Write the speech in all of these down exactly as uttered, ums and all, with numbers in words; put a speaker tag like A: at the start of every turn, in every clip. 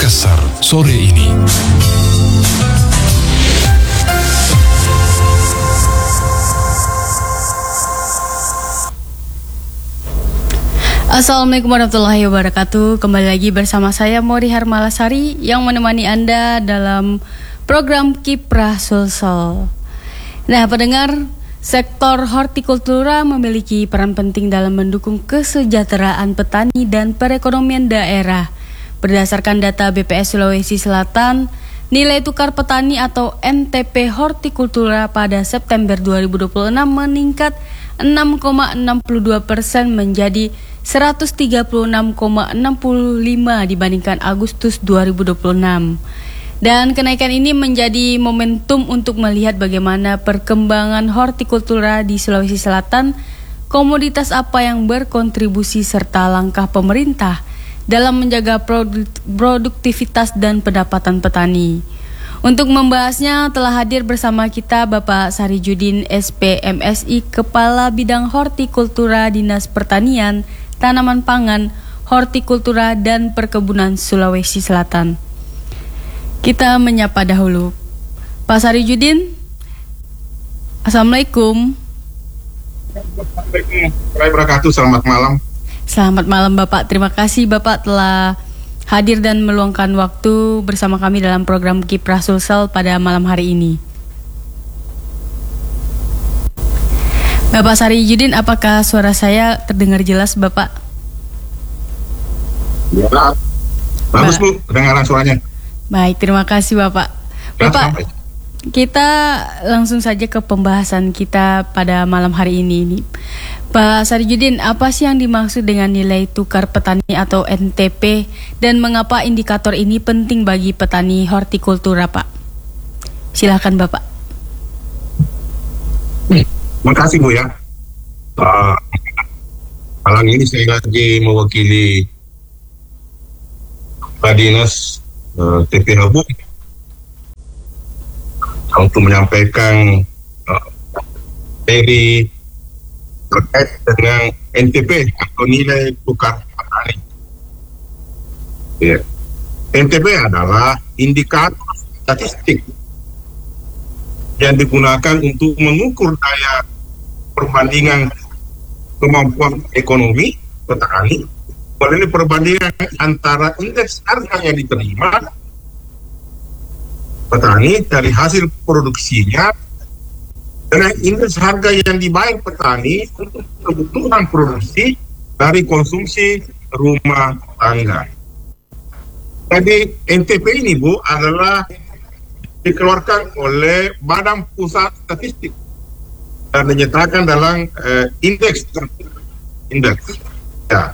A: Makassar sore ini.
B: Assalamualaikum warahmatullahi wabarakatuh. Kembali lagi bersama saya Mori Harmalasari yang menemani Anda dalam program Kiprah Sulsel. Nah, pendengar, sektor hortikultura memiliki peran penting dalam mendukung kesejahteraan petani dan perekonomian daerah. Berdasarkan data B P S Sulawesi Selatan, nilai tukar petani atau N T P hortikultura pada September dua ribu dua puluh enam meningkat enam koma enam dua persen menjadi seratus tiga puluh enam koma enam lima dibandingkan Agustus dua ribu dua puluh enam. Dan kenaikan ini menjadi momentum untuk melihat bagaimana perkembangan hortikultura di Sulawesi Selatan, komoditas apa yang berkontribusi serta langkah pemerintah dalam menjaga produktivitas dan pendapatan petani. Untuk membahasnya telah hadir bersama kita Bapak Sarijudin S P M Si, Kepala Bidang Hortikultura Dinas Pertanian, Tanaman Pangan, Hortikultura dan Perkebunan Sulawesi Selatan. Kita menyapa dahulu Pak Sarijudin. Assalamualaikum.
C: Assalamualaikum warahmatullahi wabarakatuh. Selamat malam.
B: Selamat malam Bapak. Terima kasih Bapak telah hadir dan meluangkan waktu bersama kami dalam program Kiprah Sulsel pada malam hari ini. Bapak Sarijudin, apakah suara saya terdengar jelas Bapak?
C: Ya, bagus Bu, kedengaran suaranya.
B: Baik, terima kasih Bapak. Bapak, kita langsung saja ke pembahasan kita pada malam hari ini. Pak Sarijudin, apa sih yang dimaksud dengan nilai tukar petani atau N T P dan mengapa indikator ini penting bagi petani hortikultura, Pak? Silakan Bapak.
C: Terima kasih Bu ya. Uh, malam ini saya lagi mewakili Pak Dinas uh, T P H Bu untuk menyampaikan uh, dari terkait dengan N T P atau nilai tukar petani. Ya. N T P adalah indikator statistik yang digunakan untuk mengukur daya perbandingan kemampuan ekonomi petani melalui perbandingan antara indeks harga yang diterima petani dari hasil produksinya dengan indeks harga yang dibayar petani untuk kebutuhan produksi dari konsumsi rumah tangga. Jadi N T P ini Bu adalah dikeluarkan oleh Badan Pusat Statistik dan dinyatakan dalam uh, indeks indeks. Ya.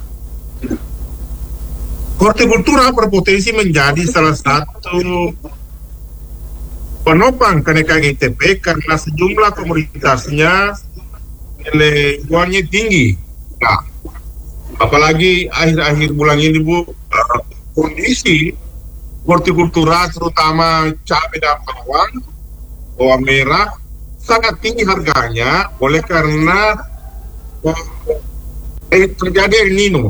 C: Hortikultura berpotensi menjadi salah satu penopang kenaikan N T P karena sejumlah komoditasnya nilai jualnya tinggi. Nah, apalagi akhir-akhir bulan ini Bu, uh, kondisi hortikultura terutama cabai dan bawang, bawang merah sangat tinggi harganya oleh karena eh, terjadi El Nino.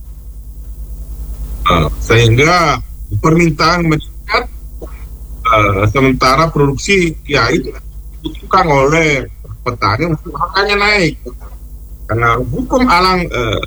C: Uh, sehingga permintaan meningkat, uh, sementara produksi ya itu dibutuhkan oleh petani untuk harganya naik. Karena hukum alam uh,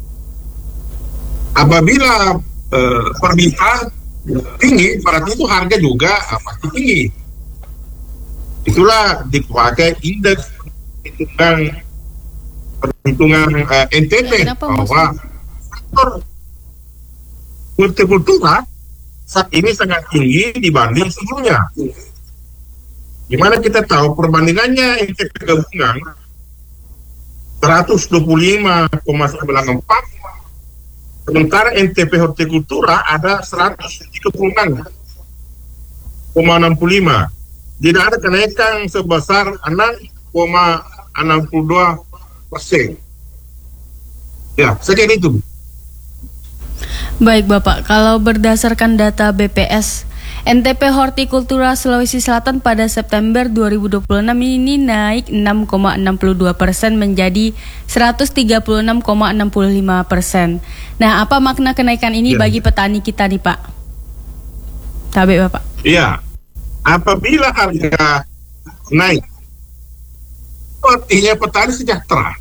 C: apabila uh, permintaan tinggi, berarti itu harga juga pasti tinggi. Itulah dipakai indeks perhitungan perhitungan uh, N T P bahwa sektor hortikultura saat ini sangat tinggi dibanding sebelumnya. Gimana kita tahu perbandingannya N T P gabungan seratus dua puluh lima koma sembilan empat, sementara N T P hortikultura ada seratus tiga puluh enam koma enam lima. Tidak ada kenaikan sebesar enam koma enam dua persen. Ya, sekian itu.
B: Baik Bapak, kalau berdasarkan data B P S, N T P Hortikultura Sulawesi Selatan pada September dua ribu dua puluh enam ini naik enam koma enam dua persen menjadi seratus tiga puluh enam koma enam lima persen. Nah, apa makna kenaikan ini ya bagi petani kita nih Pak? Tabe Bapak.
C: Iya, apabila harga naik, artinya petani sejahtera.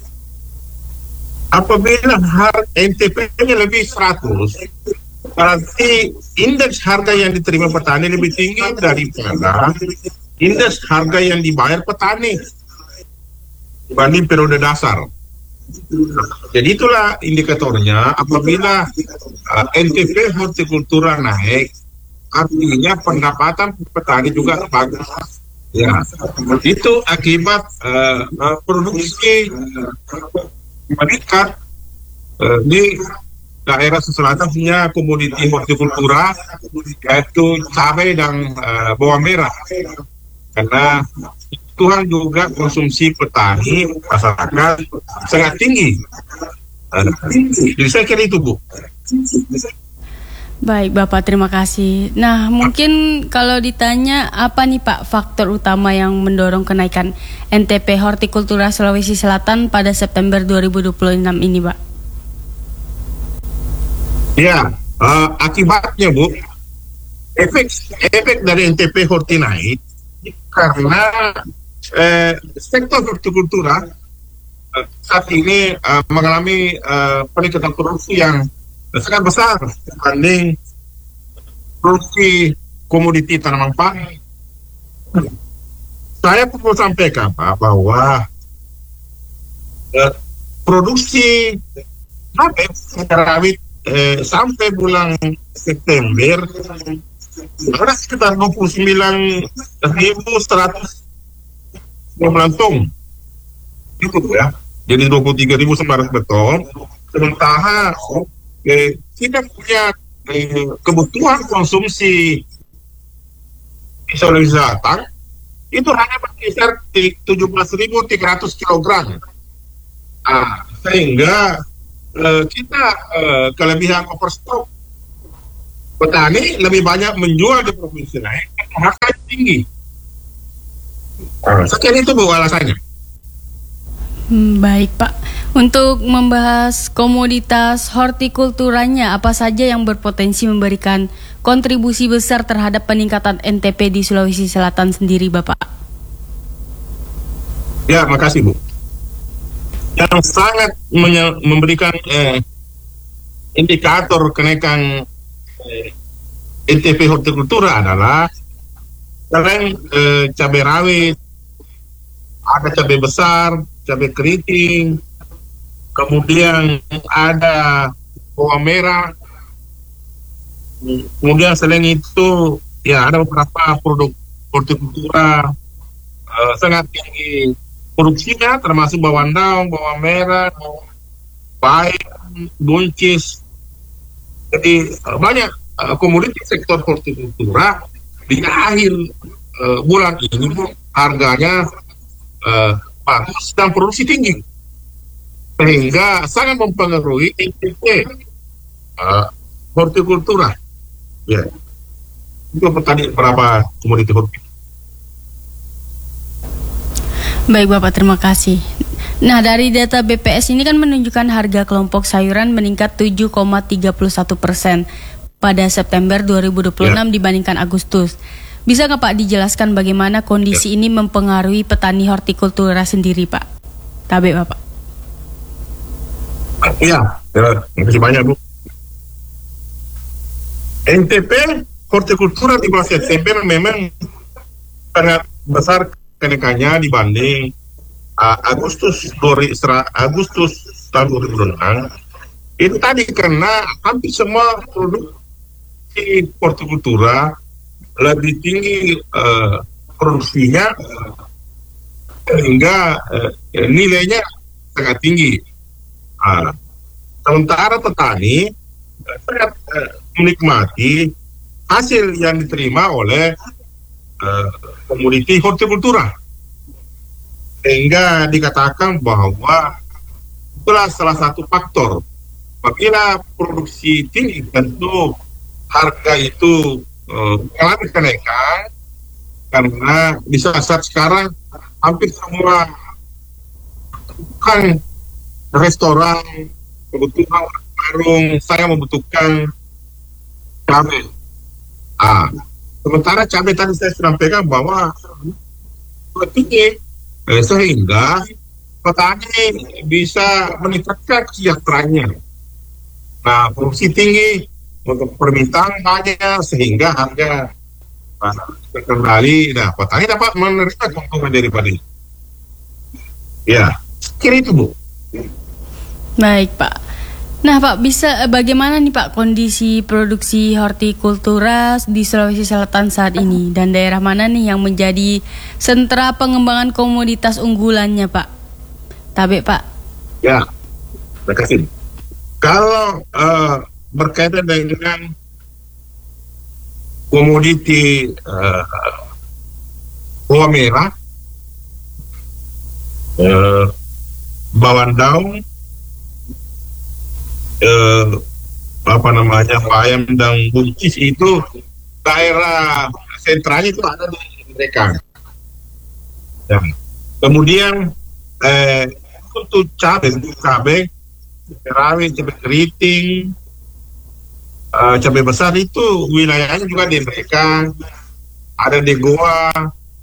C: Apabila harga N T P-nya lebih seratus, berarti indeks harga yang diterima petani lebih tinggi daripada indeks harga yang dibayar petani dibanding periode dasar. Jadi itulah indikatornya. Apabila uh, N T P hortikultura naik, artinya pendapatan petani juga bagus. Ya, itu akibat uh, uh, produksi uh, meningkat uh, di daerah selatan punya komoditi hortikultura, yaitu cabai dan uh, bawang merah. Karena Tuhan juga konsumsi petani masyarakat sangat tinggi. Uh, jadi saya kira itu, Bu.
B: Baik Bapak, terima kasih. Nah, mungkin kalau ditanya apa nih Pak faktor utama yang mendorong kenaikan N T P hortikultura Sulawesi Selatan pada September dua ribu dua puluh enam ini, Pak?
C: Ya, uh, akibatnya Bu, efek efek dari N T P horti naik karena eh, sektor hortikultura uh, saat ini uh, mengalami uh, peningkatan produksi yang sangat besar dibanding produksi komoditi tanaman pangan. Saya perlu sampaikan Pak bahwa eh, produksi cabai rawit eh, sampai bulan September ada sekitar dua puluh sembilan ribu seratus ton. Itu ya. Jadi dua puluh tiga ribu sembilan ratus ton. Sementara Eh, kita punya eh, kebutuhan konsumsi di Sulawesi Selatan itu hanya berkisar tujuh belas ribu tiga ratus kilogram. Ah, sehingga eh, kita eh, kelebihan overstock. Petani lebih banyak menjual di provinsi lain, harga tinggi. Ah, sekian itu Bu alasannya.
B: Hmm, baik Pak. Untuk membahas komoditas hortikulturanya, apa saja yang berpotensi memberikan kontribusi besar terhadap peningkatan N T P di Sulawesi Selatan sendiri, Bapak?
C: Ya, makasih Bu. Yang sangat menye- memberikan eh, indikator kenaikan eh, N T P hortikultura adalah selain eh, cabai rawit, ada cabai besar, cabai keriting, kemudian ada bawang merah, kemudian selain itu ya ada beberapa produk hortikultura uh, sangat tinggi produksinya, termasuk bawang daun, bawang merah, bayam, buncis. Jadi uh, banyak uh, komoditi sektor hortikultura di akhir uh, bulan ini harganya uh, bagus dan produksi tinggi, sehingga sangat mempengaruhi N T P uh, hortikultura. Ya, itu tadi berapa komoditi hortikultura.
B: Baik Bapak, terima kasih. Nah, dari data B P S ini kan menunjukkan harga kelompok sayuran meningkat tujuh koma tiga puluh satu persen pada September dua ribu dua puluh enam ya. Dibandingkan Agustus. Bisa nggak Pak dijelaskan bagaimana kondisi ya. ini mempengaruhi petani hortikultura sendiri, Pak? Tabe Bapak.
C: Iya, ya, terima kasih banyak Bu. N T P hortikultura di bulan September memang sangat besar kenaikannya dibanding uh, Agustus Agustus tahun dua ribu enam. Itu tadi karena hampir semua produk di hortikultura lebih tinggi uh, produksinya sehingga uh, nilainya sangat tinggi. Uh, sementara petani uh, sangat uh, menikmati hasil yang diterima oleh uh, komoditi hortikultura, sehingga dikatakan bahwa itulah salah satu faktor. Apabila produksi tinggi, tentu harga itu uh, mengalami kenaikan, karena di saat sekarang hampir semua kan restoran, kebutuhan warung, saya membutuhkan cabai. Ah, sementara cabai tadi saya sampaikan bahwa tinggi, eh, sehingga petani bisa meningkatkan kesejahteraannya. Nah, produksi tinggi untuk permintaan banyak sehingga harga uh, terkendali. Nah, petani dapat menerima keuntungan daripada itu. Ya, kira itu Bu.
B: Baik Pak. Nah Pak, bisa bagaimana nih Pak kondisi produksi hortikultura di Sulawesi Selatan saat ini, dan daerah mana nih yang menjadi sentra pengembangan komoditas unggulannya Pak? Tabe Pak.
C: Ya, terima kasih. Kalau uh, berkaitan dengan komoditi uh, bawang merah, uh, bawang daun, Eh, apa namanya bayam dan buncis, itu daerah sentralnya itu ada di mereka. Ya. Kemudian eh, untuk cabai, cabai, cabai rawit, cabai keriting, eh, cabai besar itu wilayahnya juga di mereka. Ada di Goa,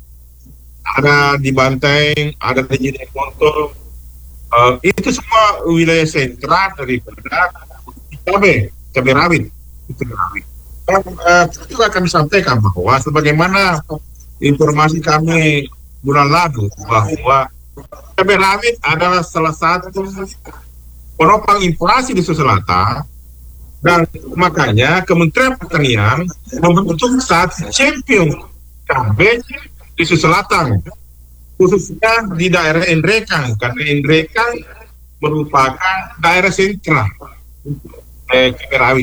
C: ada di Banteng, ada di Jeneponto. Uh, itu semua wilayah sentral daripada cabai, cabai rawit. Cabai rawit. Dan, uh, juga kami sampaikan bahwa sebagaimana informasi kami bulan lalu bahwa cabai rawit adalah salah satu penopang inflasi di Sulawesi Selatan, dan makanya Kementerian Pertanian membentuk satu champion cabai di Sulawesi Selatan, khususnya di daerah Endrekang, karena Endrekang merupakan daerah sentral eh, cabai rawit.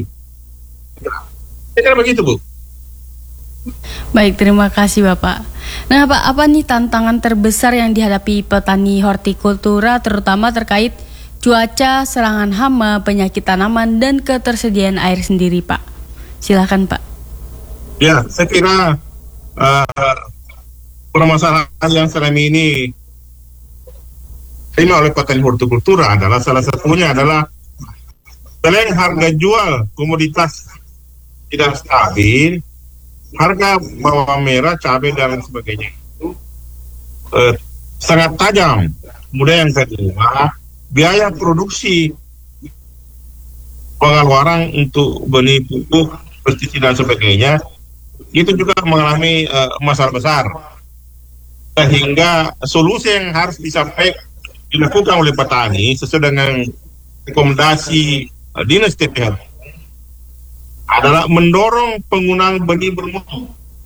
C: Saya kira begitu Bu.
B: Baik, terima kasih Bapak. Nah Pak, apa nih tantangan terbesar yang dihadapi petani hortikultura, terutama terkait cuaca, serangan hama, penyakit tanaman, dan ketersediaan air sendiri Pak? Silakan Pak.
C: Ya, saya kira uh, permasalahan yang selama ini terima oleh petani hortikultura adalah salah satunya adalah selain harga jual komoditas tidak stabil, harga bawang merah, cabai dan lain sebagainya itu eh, sangat tajam. Kemudian yang kedua, biaya produksi pengeluaran untuk benih pupuk, pestisida dan sebagainya itu juga mengalami eh, masalah besar. Sehingga solusi yang harus disampaikan dilakukan oleh petani sesuai dengan rekomendasi uh, Dinas T P H adalah mendorong penggunaan benih bermutu,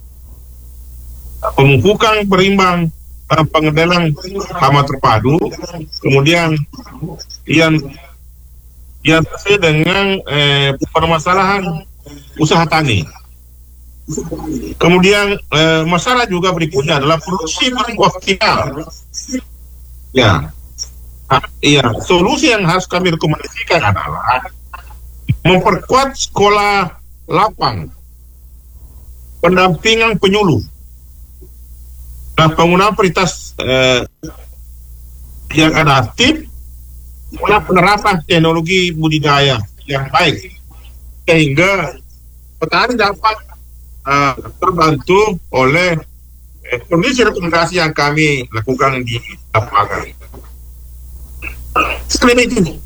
C: pemupukan berimbang, uh, pengendalian hama terpadu, kemudian yang yang sesuai dengan eh, permasalahan usaha tani. Kemudian eh, masalah juga berikutnya adalah produksi paling optimal. Ya, nah, iya. Solusi yang harus kami rekomendasikan adalah memperkuat sekolah lapang, pendampingan penyuluh, dan penggunaan prioritas eh, yang adaptif, penerapan teknologi budidaya yang baik, sehingga petani dapat Uh, terbantu oleh eh, kondisi rekomendasi yang kami lakukan di lapangan. Sekali itu.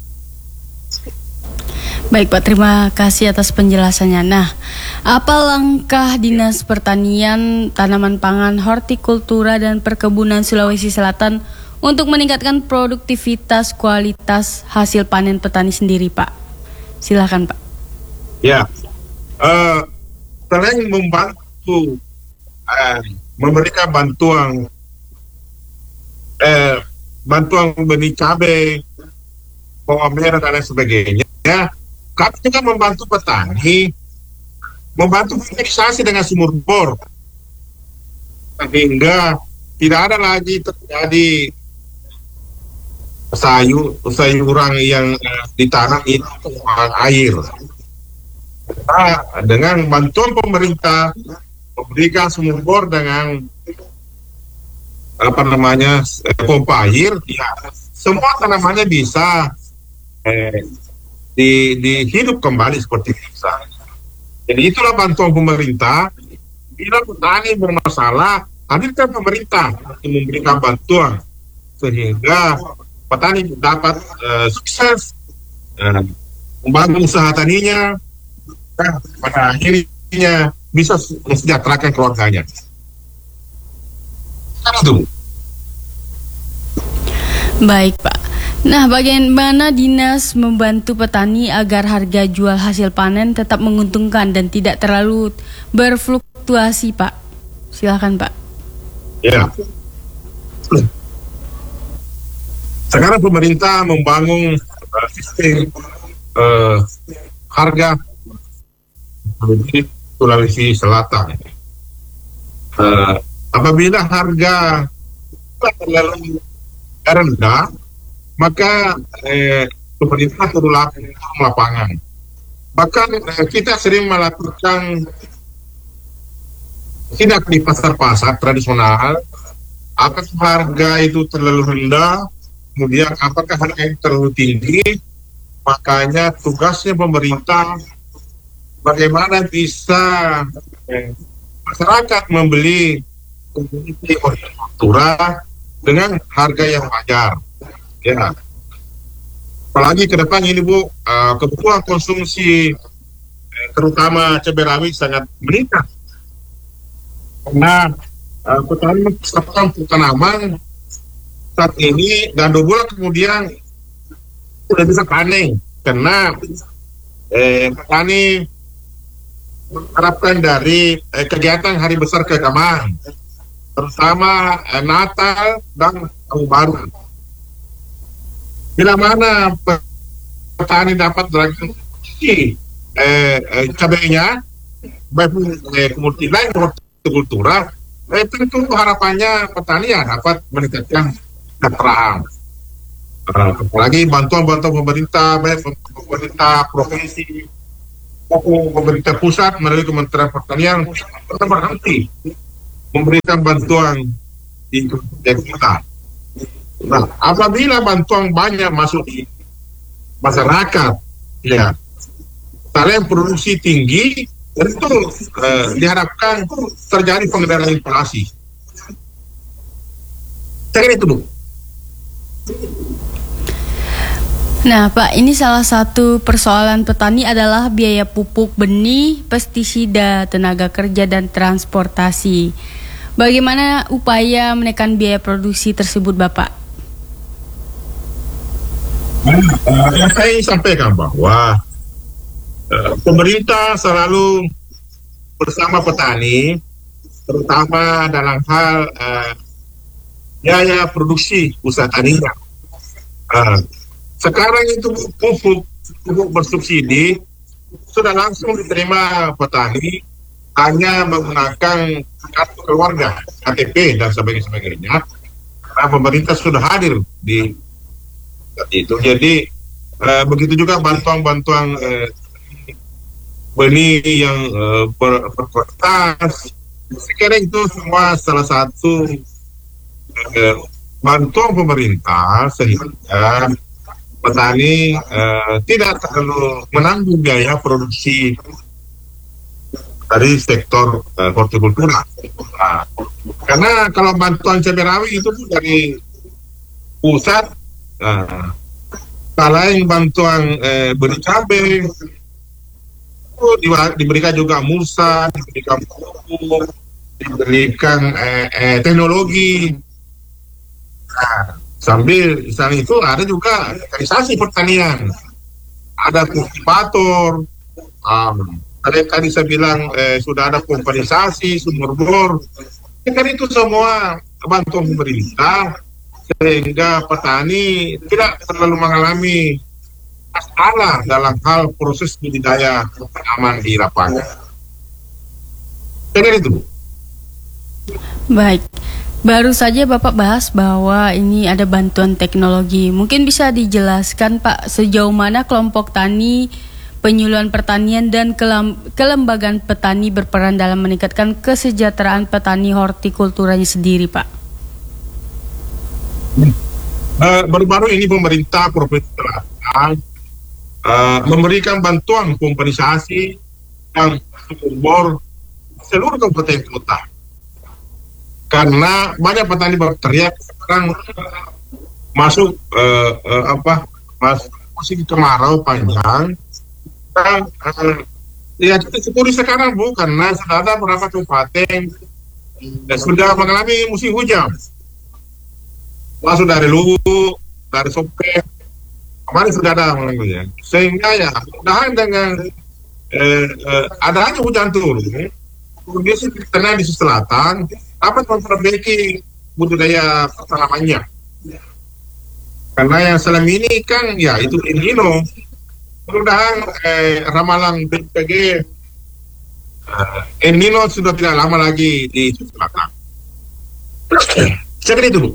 B: Baik Pak, terima kasih atas penjelasannya. Nah, apa langkah Dinas Pertanian, Tanaman Pangan, Hortikultura, dan Perkebunan Sulawesi Selatan untuk meningkatkan produktivitas kualitas hasil panen petani sendiri Pak? Silakan Pak.
C: Ya, uh, selain membantu eh, memberikan bantuan eh, bantuan benih cabai, bawang merah dan lain sebagainya, ya, kami juga membantu petani membantu fiksasi dengan sumur bor sehingga tidak ada lagi terjadi sayur sayuran yang eh, ditanam itu air. Nah, dengan bantuan pemerintah memberikan sumur bor dengan apa namanya pompa air, ya, semua tanamannya bisa eh, di, dihidup kembali seperti biasa. Jadi itulah bantuan pemerintah. Bila petani bermasalah, hadirkan pemerintah untuk memberikan bantuan sehingga petani dapat uh, sukses uh, membangun usaha taninya, dan pada akhirnya bisa mensejahterakan keluarganya. Itu.
B: Baik, Pak. Nah, bagaimana dinas membantu petani agar harga jual hasil panen tetap menguntungkan dan tidak terlalu berfluktuasi, Pak? Silakan, Pak.
C: Ya. Sekarang pemerintah membangun uh, sistem uh, harga di Sulawesi Selatan. Uh, apabila harga terlalu rendah, maka eh, pemerintah perlu lapangan. Bahkan eh, kita sering melakukan sidak di pasar-pasar tradisional. Apakah harga itu terlalu rendah, kemudian apakah harga itu terlalu tinggi? Makanya tugasnya pemerintah bagaimana bisa eh, masyarakat membeli komoditi hortikultura dengan harga yang wajar. Ya, apalagi ke depan ini Bu, uh, kebutuhan konsumsi eh, terutama cabai rawit sangat meningkat karena uh, petani melakukan tanaman saat ini dan dua bulan kemudian sudah bisa panen karena eh, petani mengharapkan dari eh, kegiatan hari besar keagamaan terutama eh, Natal dan Tahun Baru. Bila mana petani dapat lagi eh, eh, cabainya, baik eh, komoditi lain hortikultura, eh, tentu harapannya petani ya dapat meningkatkan kesejahteraan. Uh, apalagi bantuan-bantuan pemerintah, baik pemerintah provinsi maupun pemerintah pusat melalui Kementerian Pertanian tetap berhenti memberikan bantuan di kita. Nah, apabila bantuan banyak masuk di masyarakat, ya, tren produksi tinggi, tentu eh, diharapkan terjadi pengendalian inflasi. Saya kira itu, Bu.
B: Nah, Pak, ini salah satu persoalan petani adalah biaya pupuk benih, pestisida, tenaga kerja, dan transportasi. Bagaimana upaya menekan biaya produksi tersebut, Bapak?
C: Uh, yang saya sampaikan bahwa uh, pemerintah selalu bersama petani, terutama dalam hal uh, biaya produksi usaha taninya. Uh, sekarang itu pupuk pupuk bersubsidi sudah langsung diterima petani hanya menggunakan kartu keluarga, K T P dan sebagainya. Karena pemerintah sudah hadir di itu, jadi uh, begitu juga bantuan-bantuan uh, benih yang uh, ber, berkualitas. Sekarang itu semua salah satu uh, bantuan pemerintah sehingga petani uh, tidak terlalu menanggung biaya produksi dari sektor uh, hortikultura. Nah, karena kalau bantuan cabai rawit itu dari pusat. Nah, selain bantuan eh, benih cabai, itu di, diberikan juga mulsa, diberikan pupuk, diberikan eh, eh, teknologi. Nah, sambil di sana itu ada juga organisasi pertanian, ada kultivator. Um, tadi tadi saya bilang eh, sudah ada kompensasi sumur bor. Kan itu semua bantuan pemerintah, sehingga petani tidak terlalu mengalami masalah dalam hal proses budidaya tanaman di lapangan. Jadi itu.
B: Baik, baru saja Bapak bahas bahwa ini ada bantuan teknologi. Mungkin bisa dijelaskan Pak sejauh mana kelompok tani, penyuluhan pertanian dan kelem- kelembagaan petani berperan dalam meningkatkan kesejahteraan petani hortikulturanya sendiri, Pak?
C: Uh, baru-baru ini pemerintah Provinsi Selatan uh, memberikan bantuan kompensasi dan sumur bor seluruh kabupaten kota. Karena banyak petani berteriak sekarang masuk uh, uh, apa masuk musim kemarau panjang. Dan uh, ya kita syukuri sekarang Bu, karena sudah ada beberapa kabupaten uh, sudah mengalami musim hujan. Masuk dari Luwu, dari Sopeng, kemarin sudah ada hujan. Sehingga ya mudah-mudahan dengan eh, eh, adanya hujan turun, kondisi tanah di selatan dapat memperbaiki budidaya tanamannya. Karena yang selama ini kan ya itu El Nino. Mudah-mudahan eh, ramalan B P G eh, El Nino sudah tidak lama lagi di selatan. Saya kira itu Bu.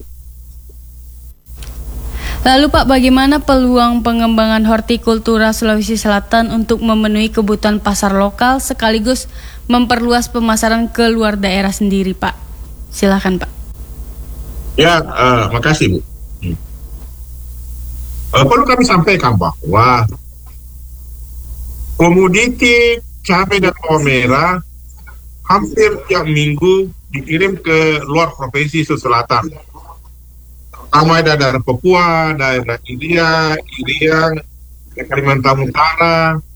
B: Lalu Pak, bagaimana peluang pengembangan hortikultura Sulawesi Selatan untuk memenuhi kebutuhan pasar lokal sekaligus memperluas pemasaran ke luar daerah sendiri, Pak? Silakan, Pak.
C: Ya, uh, makasih Bu. Hmm. Uh, perlu kami sampaikan bahwa komoditi cabai dan bawang merah hampir tiap minggu dikirim ke luar provinsi Sulawesi Selatan. Pertama daerah Papua, daerah India, Irian, Kalimantan Utara,